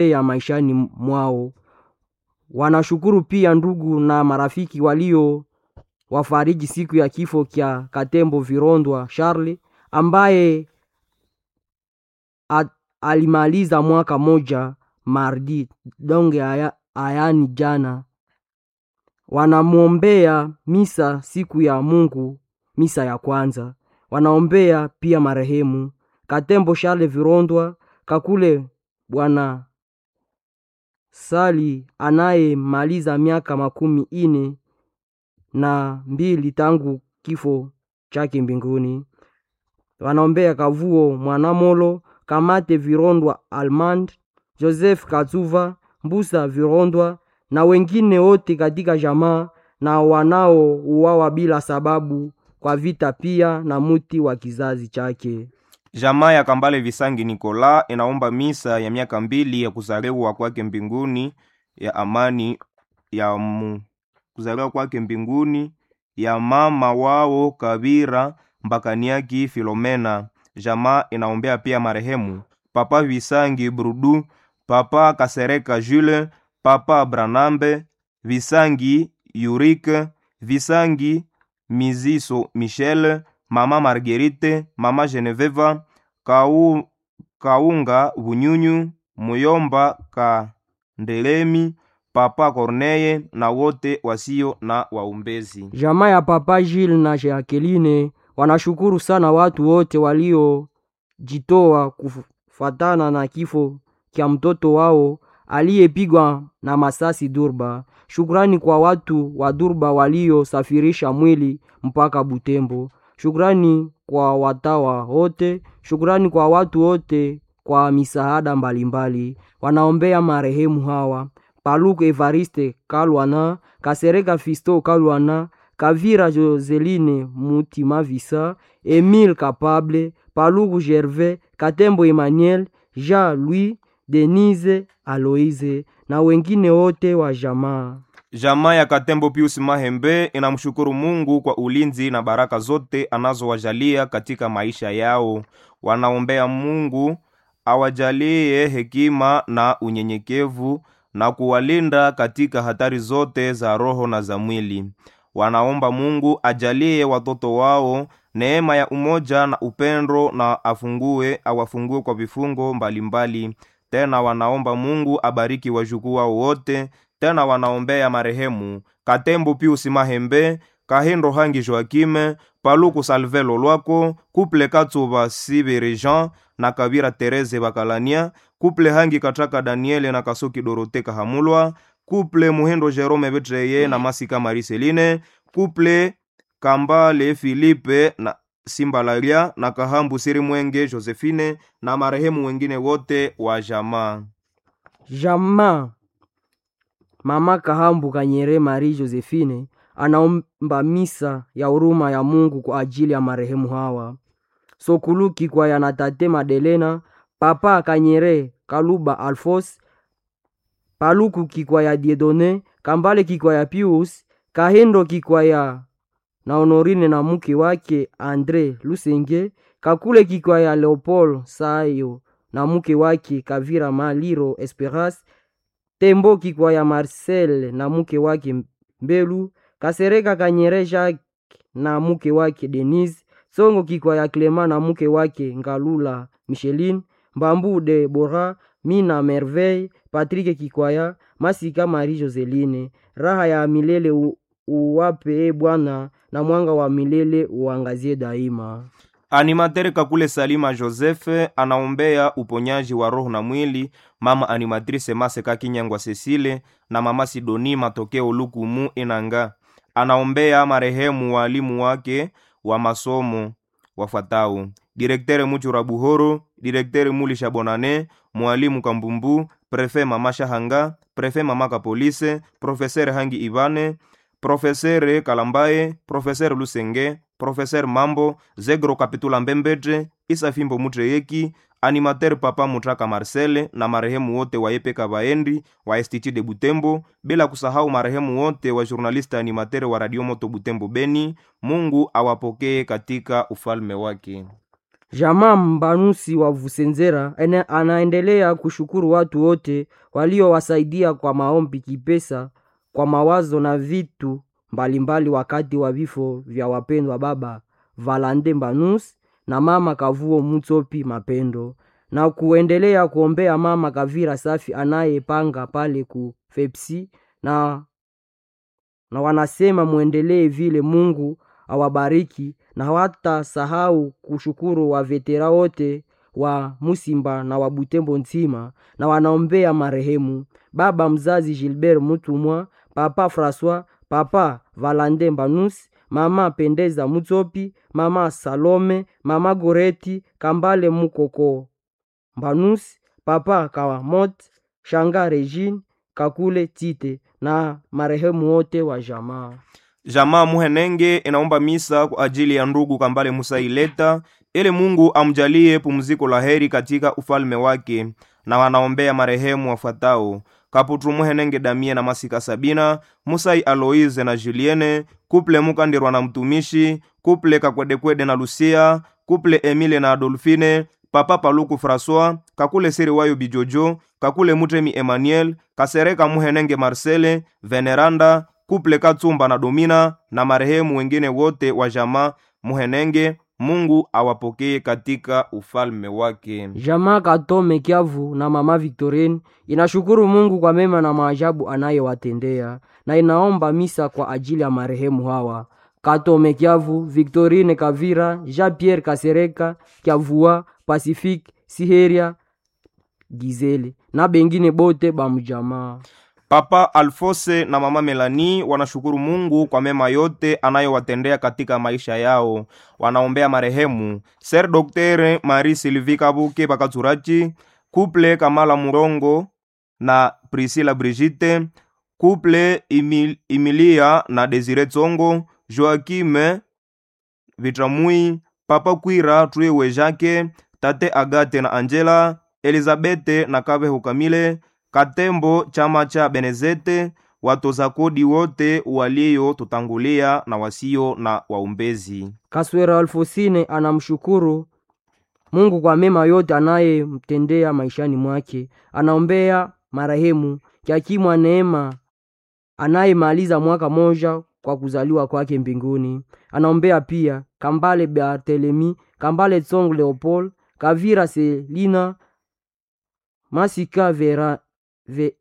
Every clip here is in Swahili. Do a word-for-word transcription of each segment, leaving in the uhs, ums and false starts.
ya maishani mwao. Wanashukuru pia ndugu na marafiki walio wafariji siku ya kifo kya Katembo Virondwa Charles ambaye at, alimaliza mwaka moja mardi donge aya, ayani jana. Wanamuombea misa siku ya Mungu, misa ya kwanza. Wanaombea pia marehemu Katembo Charles Virondwa Kakule Bwana Sali anaye maliza miaka makumi ine na mbili tangu kifo chake mbinguni. Wanaombea Kavuo Mwanamolo, Kamate Virondwa Almand, Joseph Katsuva, Mbusa Virondwa na wengine wote katika jamaa na wanao uwawa bila sababu kwa vita pia na muti wa kizazi chake. Jamaa ya Kambale Visangi Nikola inaomba misa ya miaka mbili ya kuzaliwa kwake mbinguni ya amani ya mu kuzaliwa kwake mbinguni ya mama wao Kabira Mbakaniaki Filomena. Jamaa inaombea pia marehemu Papa Visangi Brudu, Papa Kasereka Jules, Papa Branambe Visangi Yurike, Visangi Miziso Michel, Mama Marguerite, Mama Geneveva, Kau, Kaunga Bunyunyu, Muyomba Kandelemi, Papa Corneye na wote wasio na waumbezi. Jamaa ya Papa Gilles na Jacqueline wanashukuru sana watu wote walio jitoa kufatana na kifo kia mtoto wao aliyepigwa na masasi Durba. Shukrani kwa watu wa Durba walio safirisha mwili mpaka Butembo. Shukrani kwa watawa wote, shukrani kwa watu wote kwa misaada mbalimbali. Wanaombea marehemu hawa: Paluku Evariste Kalwana, Kasereka Fisto Kalwana, Kavira Joseline Mutima Visa, Emile Capable, Paluku Gervais, Katembo Emmanuel, Jean-Louis, Denise Aloise na wengine wote wa jamaa. Jamaa ya Katembo Pius Mahembe inamshukuru Mungu kwa ulinzi na baraka zote anazowajalia katika maisha yao. Wanaombea Mungu awajalie hekima na unyenyekevu na kuwalinda katika hatari zote za roho na za mwili. Wanaomba Mungu ajalie watoto wao neema ya umoja na upendo na afungue awafungue kwa vifungo mbalimbali. Tena wanaomba Mungu abariki wajukuu wao wote. Tena wanaombea marehemu Katembo Pius Mahembe, Kahindo Hangi Joakime, Paluku Salvelo Lwako, Kuple Katsuba Sibere Jean na Kabira Tereze Bakalania, Kuple Hangi Kataka Daniele na Kasoki Dorote Kahamulwa, Kuple Muhendo Jerome Betreye na Masika Mariseline, Kuple Kambale Philippe na Simbalaria na Kahambu Siri Mwenge Josephine na marehemu wengine wote wa jamaa. Jamaa Mama Kahambu Kanyere Marie Josephine anaomba misa ya huruma ya Mungu kwa ajili ya marehemu hawa: Sokuluki kwa ya Natate Madelena, Papa Kanyere Kaluba Alfos, Paluku kikwa ya Diedone, Kambale kikwa ya Pius, Kahendo kikwa ya na Honorine na mke wake Andre Lusenge, Kakule kikwa ya Leopold Sayo na mke wake Kavira Maliro Esperance, Tembo kikwa ya Marcel na mke wake Mbelu, Kasereka Kanyere Jacques na mke wake Denise, Songo kikwa ya Clement na mke wake Ngalula Micheline, Mbambu de Bora, Mina Merveille, Patrick Kikwaya, Masika Marie Joseline. Raha ya milele u, uwape e Bwana na mwanga wa milele uangazie daima. Animatere Kakule Salima Joseph anaombea uponyaji wa roho na mwili mama animatrice Maseka Kinyangwa Cecile na mama Sidoni Matokeo Lukumu Inanga. Anaombea marehemu walimu wake wa masomo wafuatao: Direktere Muchura Buhoro, Direktere Mulisha Bonane, mwalimu Kambumbu, Prefet Mama Shahanga, Prefet Mama Kapolise, Professeur Hangi Ibane, Professeur Kalambaye, Professeur Lusenge, Professeur Mambo, Zegro Kapitula Mbembeje, Isafimbo Mutreyeki, Animateur Papa Mutraka Marcel na marehemu wote wa Epeka Baendi wa Institut de Butembo, bila kusahau marehemu wote wa journalista animateur wa Radio Moto Butembo Beni. Mungu awapokee katika ufalme wake. Jamaa Mbanusi wa Vusenzera ene- anaendelea kushukuru watu wote waliowasaidia kwa maombi, kipesa, kwa mawazo na vitu mbalimbali wakati wa vifo vya wapendwa baba Valande Mbanusi na mama Kavuo Mutsopi Mapendo, na kuendelea kuombea mama Kavira Safi anayepanga pale ku Fepsi, na na wanasema muendelee vile, Mungu awabariki, na hawata sahau kushukuru wa vetera wote wa Musimba na wa Butembo nzima, na wanaombea marehemu baba mzazi Gilbert Mutumwa, papa François, papa Valande Mbanusi, mama Pendeza Mutsopi, mama Salome, mama Goreti Kambale Mukoko Mbanusi, papa Kawamot, shanga Regine Kakule Tite na marehemu wote wa jamaa. Jamaa Muhenenge inaomba misa kwa ajili ya ndugu Kambale Musa Ileta ili Mungu amjalie pumziko la heri katika ufalme wake, na wanaombea marehemu wafuatao: Kaputru Muhenenge Damie na Masika Sabina, Musai Aloise na Julienne, kuple Mukandirwa na mtumishi, kuple Kakwedekwede na Lucia, kuple Emile na Adolfine, papa Paluku François, kakule Siri Wayo Bijojo, kakule Mutemi Emmanuel, Kasereka Muhenenge Marcele, Veneranda, kuple Katsumba na Domina na marehemu wengine wote wa jamaa Muhenenge. Mungu awapokee katika ufalme wake. Jamaa Katome Kiavu na mama Victorine inashukuru Mungu kwa mema na maajabu anayowatendea, na inaomba misa kwa ajili ya marehemu hawa: Katome Kiavu, Victorine Kavira, Jean Pierre Kasereka Kiavua, Pacifique Siheria Gizeli na bengine bote bamujamaa. Papa Alfose na mama Melanie wanashukuru Mungu kwa mema yote anayowatendea katika maisha yao. Wanaombea marehemu Ser Docteur Marie Sylvie Kabuke Bakaturachi, couple Kamala Murongo na Priscilla Brigitte, couple Emil, Emilia na Desire Tsongo, Joachim Vitramui, Papa Kwira Truewe Jacques, Tate Agate na Angela, Elizabeth na Kabeho Kamile, Katembo chama cha Benezete, watoza kodi wote walio tutangulia na wasio na waumbezi. Kaswera Alfosine anamshukuru Mungu kwa mema yote anayemtendea maishani mwake. Anaombea marehemu Kiakimwa Neema anayemaliza mwaka moja kwa kuzaliwa kwake mbinguni. Anaombea pia Kambale Barthelemy, Kambale Tsong Leopold, Kavira Selina, Masika Vera Ve,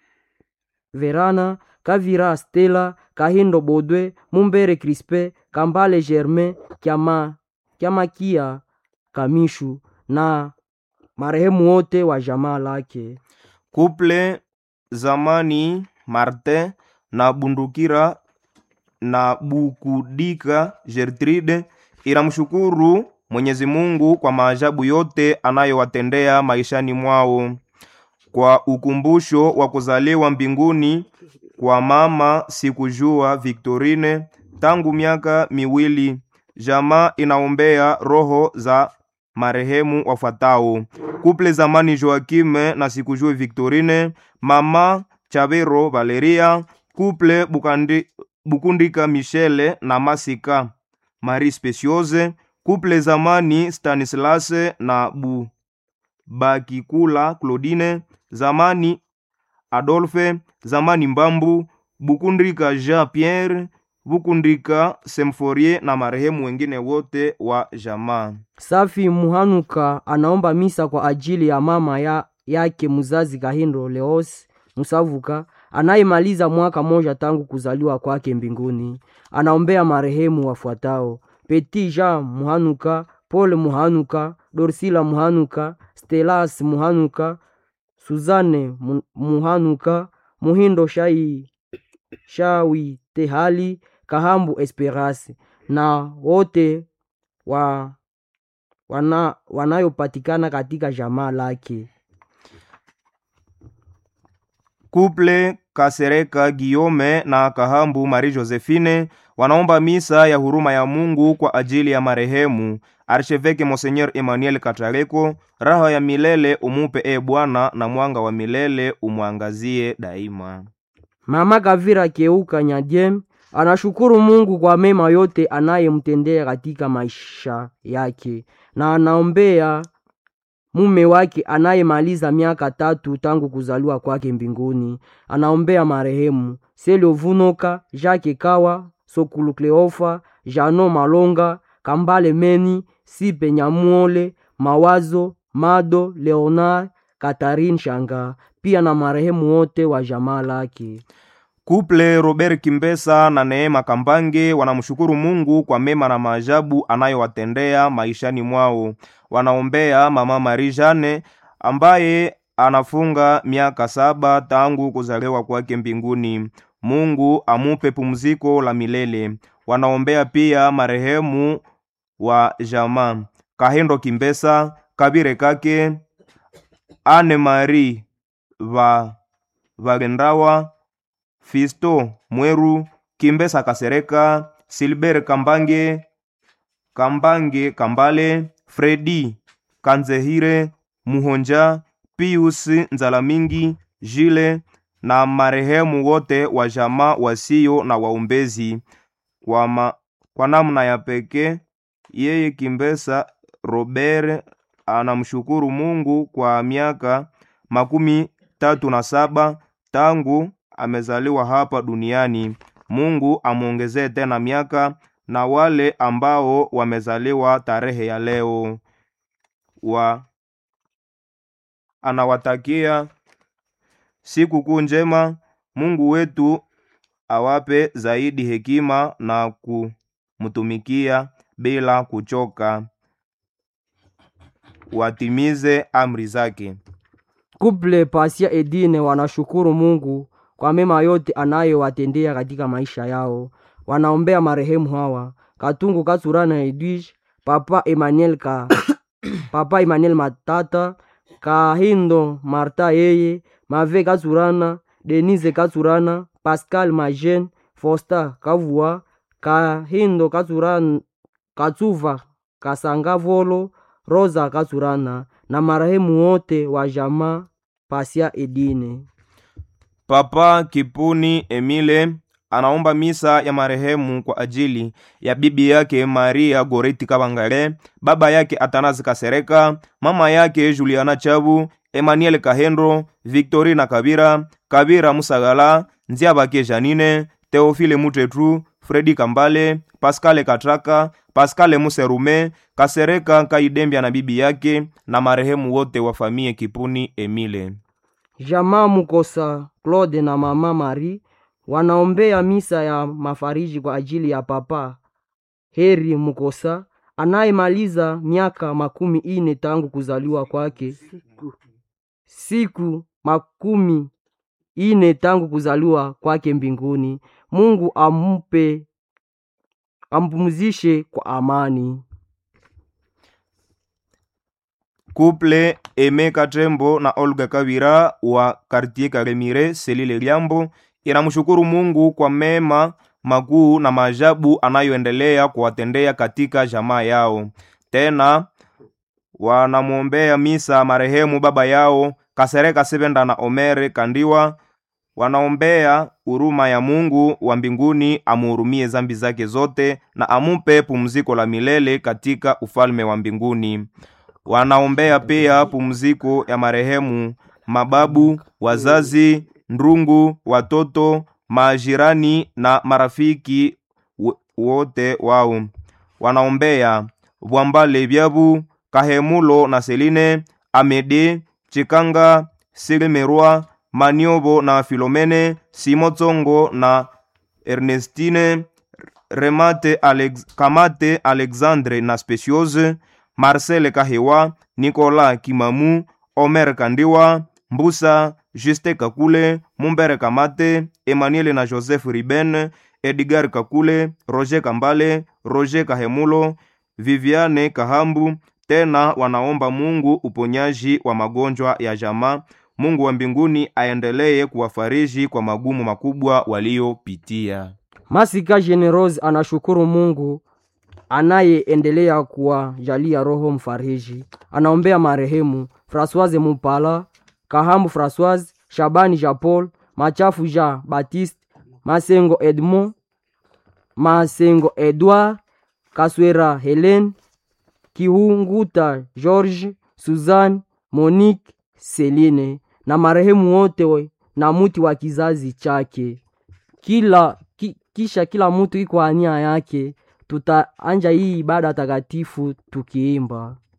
Verana, Kavira Stella, Kahindo Bodwe, Mumbere Crispe, Kambale Germain, Kiama, Kiamakia Kamishu na marehemu wote wa jamaa lake. Couple Zamani Martin na Bundukira na Bukudika Gertrude inamshukuru Mwenyezi Mungu kwa maajabu yote anayowatendea maishani mwao. Kwa ukumbusho wa kuzaliwa mbinguni kwa mama sikujua Victorine tangu miaka miwili, jamaa inaombea roho za marehemu wafuatao: couple Zamani Joachim na sikujua Victorine, mama Chabero Valeria, couple Bukandi, Bukundika Michele na Masika Marie Speciose, couple Zamani Stanislas na Bu Bakikula Claudine, Zamani Adolphe, Zamani Mbambu, Bukundika Jean Pierre, Bukundika Semforie na marehemu wengine wote wa jamaa. Safi Muhanuka anaomba misa kwa ajili ya mama ya, yake muzazi Kahindo Leos Musavuka anayemaliza mwaka moja tangu kuzaliwa kwake mbinguni. Anaombea marehemu wafuatao: Petit Jean Muhanuka, Paul Muhanuka, Dorsila Muhanuka, Stelas Muhanuka, Suzanne Muhanuka, Muhindo Shai Shawi Tehali, Kahambu Esperance na wote wa wana wanayopatikana katika jamaa lake. Couple Kasereka Guillaume na Kahambu Marie Josephine wanaomba misa ya huruma ya Mungu kwa ajili ya marehemu Archevêque Monseigneur Emmanuel Katareko. Raha ya milele umupe e Bwana, na mwanga wa milele umwangazie daima. Mama Kavira Keuka Nyadiem anashukuru Mungu kwa mema yote anayemtendea katika maisha yake. na anaombea mume wake anayemaliza miaka tatu tangu kuzaliwa kwake mbinguni. Anaombea marehemu Selio Vunoka, Jacques Kawa, Sokulu Kleofa, Jano Malonga, Kambale Meni, Sipe Nyamuole, Mawazo, Mado, Leonard, Katarine Shanga, pia na marehemu wote wa jamaa lake. Kuple Robert Kimbesa na Neema Kambange wanamshukuru Mungu kwa mema na maajabu anayowatendea maishani mwao. Wanaombea mama Marijane ambaye anafunga miaka saba tangu kuzaliwa kwake mbinguni. Mungu amupe pumziko la milele. Wanaombea pia marehemu wa jamaa Kahendo Kimbesa, Kabire Kake, Anne Marie va Vagendawa, Fisto Mweru, Kimbesa Kasereka, Silber Kambange, Kambange Kambale, Fredi Kanzehire, Muhonja, Pius Nzalamingi, Jile na marehemu wote wa jamaa wasio na waombezi. Kwa, ma, kwa namna ya pekee yeye Kimbesa Robert anamshukuru Mungu kwa miaka makumi tatu na saba tangu amezaliwa hapa duniani. Mungu amuongezee tena miaka, na wale ambao wamezaliwa tarehe ya leo wa anawatakia siku njema. Mungu wetu awape zaidi hekima na kumtumikia bila kuchoka, watimize amri zake. Kuple Pasia Edine wanashukuru Mungu kwa mema yote anayowatendea katika maisha yao. Wanaombea marehemu hawa: Katungu Katsurana Edwige, Papa Emmanuel ka Papa Emmanuel Matata, Kahindo Marta yeye, Mave Katsurana, Denise Katsurana, Pascal Majen, Fosta Kavua, Kahindo Katsurana, Katsuva Kasangavolo, Rosa Katsurana na marehemu wote wa jamaa Pasia Edine. Papa Kipuni Emile anaomba misa ya marehemu kwa ajili ya bibi yake Maria Goreti Kabangale, baba yake Atanazi Kasereka, mama yake Juliana Chabu, Emmanuel Kahendo, Victorina Kabira, Kabira Musagala, Nziabake Janine, Teofile Mutetru, Fredi Kambale, Pascal Katraka, Pascal Muserume, Kasereka Kaidembia na bibi yake na marehemu wote wa familia Kipuni Emile. Jamaa Mukosa Claude na mama Marie wanaombea misa ya mafariji kwa ajili ya papa Heri Mukosa anayemaliza miaka makumi ine tangu kuzaliwa kwake. Siku, siku makumi ine tangu kuzaliwa kwake mbinguni. Mungu amupe ampumzishe kwa amani. Couple Emeka Trembo na Olga Kavira wa Quartier Karemire Selile Liambo inamshukuru Mungu kwa mema makuu na maajabu anayoendelea kuwatendea katika jamaa yao. Tena wanamuombea misa marehemu baba yao Kasereka Sebenda na Omere Kandiwa. Wanaombea huruma ya Mungu wa mbinguni amuhurumie zambi zake zote na amupe pumziko la milele katika ufalme wa mbinguni. Wanaombea pia pumziko ya marehemu mababu, wazazi, ndungu, watoto, majirani na marafiki wote wao. Wanaombea Bwambale Byabu, Kahemulo na Seline, Amede, Chikanga, Silimerwa, Maniobo na Filomene, Simotsongo na Ernestine, Remate Alex, Kamate Alexandre na Speciose, Marcel Kahewa, Nicolas Kimamu, Omer Kandiwa, Mbusa, Juste Kakule, Mumbere Kamate, Emmanuel na Joseph Riben, Edgar Kakule, Roger Kambale, Roger Kahemulo, Viviane Kahambu. Tena wanaomba Mungu uponyaji wa magonjwa ya jamaa. Mungu wa mbinguni aendelee kuwafariji kwa magumu makubwa waliopitia. Masika Generose anashukuru Mungu anayeendelea kuwajalia roho mfariji. Anaombea marehemu Françoise Mupala, Kahambu Françoise, Shabani Japol, Machafu Jean Baptiste, Masengo Edmond, Masengo Edouard, Kaswera Helen, Kiunguta George, Suzanne, Monique, Celine na marehemu wote we, na muti wa kizazi chake. Kila ki, kisha kila mtu iko ania yake. Tutaanja hii ibada takatifu tukiimba.